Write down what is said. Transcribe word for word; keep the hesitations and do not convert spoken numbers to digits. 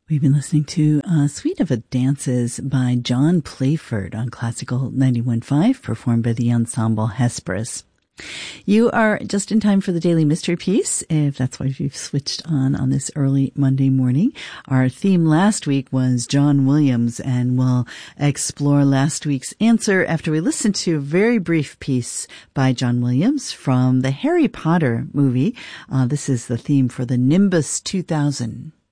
We've been listening to a suite of dances by John Playford on Classical ninety-one point five, performed by the ensemble Hesperus. You are just in time for the Daily Mystery Piece, if that's why you've switched on on this early Monday morning. Our theme last week was John Williams, and we'll explore last week's answer after we listen to a very brief piece by John Williams from the Harry Potter movie. Uh, this is the theme for the Nimbus two thousand.